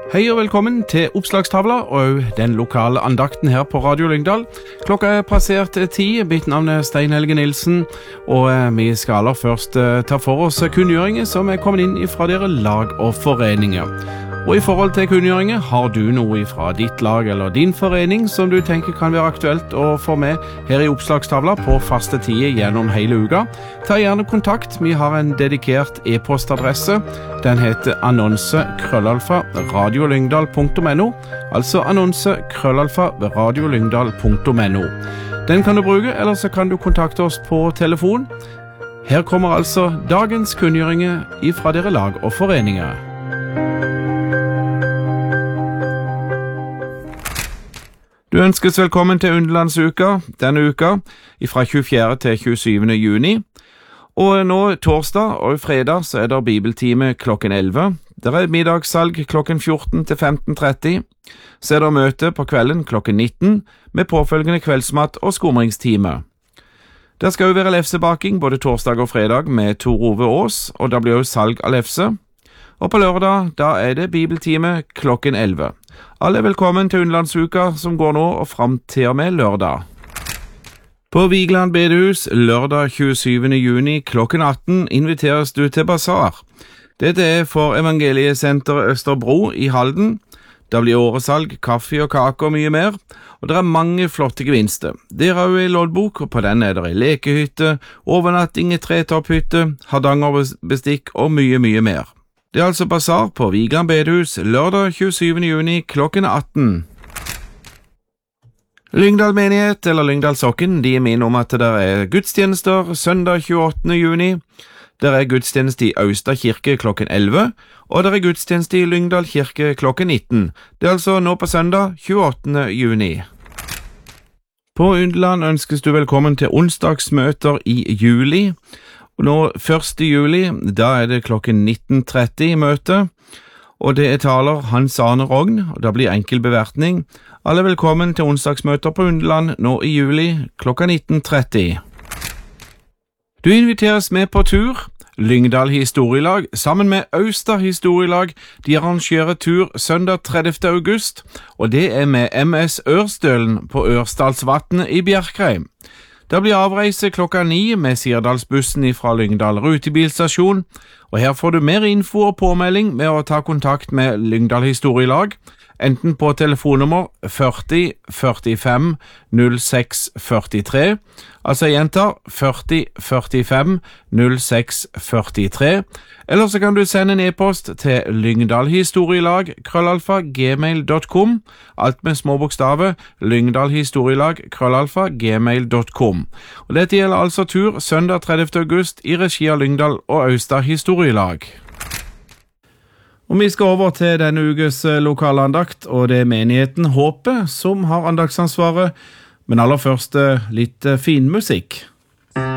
Hei og velkommen til Oppslagstavla og den lokale andakten her på Radio Lyngdal. Klokka passert 10, mitt navn Stein Helge Nilsen, og vi skal aller først ta for oss kunngjøringer som kommet inn fra dere lag og foreninger. Og i forhold til kunngjøringer, har du noe fra ditt lag eller din forening som du tenker kan være aktuelt å få med her i Oppslagstavla på faste tider gjennom hele uka? Ta gjerne kontakt, vi har en dedikert e-postadresse. Den heter annonse@radiolyngdal.no, altså annonse@radiolyngdal.no. Den kan du bruke, eller så kan du kontakte oss på telefon. Her kommer altså dagens kunngjøringer fra dere lag og foreninger. Du ønskes velkommen til Underlandsuka denne uka, fra 24. til 27. juni. Og nå torsdag og fredag så det bibeltime klokken 11. Der middagssalg klokken 14 til 15.30. Så det møte på kvelden klokken 19 med påfølgende kveldsmat og skumringstime. Der skal jo være lefsebaking både torsdag og fredag med Tor Ove Aas, og da blir jo salg av lefse. Og på lørdag da det bibeltime klokken 11. Alle velkommen til Underlandsuka som går nå og frem til og med lørdag. På Vigeland bedehus lørdag 27. juni klokken 18 inviteres du til basar. Dette for Evangeliesenteret Østerbro i Halden. Da blir åresalg, kaffe og kake og mye mer, og det mange flotte gevinster. Det jo en loddbok, og på den det en lekehytte, overnatting i tretopphytte, hardangerbestikk og mye mer. Det altså basar på Vigeland bedehus lørdag 27. juni klokken 18. Lyngdal menighet eller Lyngdal sokken, de minner om at det gudstjenester søndag 28. juni. Det gudstjeneste i Austad kirke klokken 11, og det gudstjeneste i Lyngdal kirke klokken 19. Det altså nå på søndag 28. juni. På Underland ønskes du velkommen til onsdagsmøter i juli. Og nå 1. juli, da det klokken 19.30 i møte, og det taler Hans Arne Rogn, og da blir enkel bevertning. Alle velkommen til onsdagsmøter på Underland nå i juli, klokka 19.30. Du inviteres med på tur. Lyngdal historielag sammen med Austad historielag, de arrangerer tur søndag 30. august, og det med MS Ørstølen på Ørsdalsvatnet i Bjerkreim. Det blir avreise klokka 9 med Sirdalsbussen fra Lyngdal rutebilstasjon, og her får du mer info og påmelding med å ta kontakt med Lyngdal historielag, enten på telefonnummer 40 45 06 43, altså jeg gjentar 40 45 06 43, eller så kan du sende en e-post til lyngdalhistorielag@gmail.com, alt med små bokstaver, lyngdalhistorielag@gmail.com. Og dette gjelder altså tur søndag 30. august i regi av Lyngdal og Austad historielag. Og vi skal over til denne ukes lokale andakt, og det menigheten Håpet som har andaktsansvaret, men aller først litt fin musikk.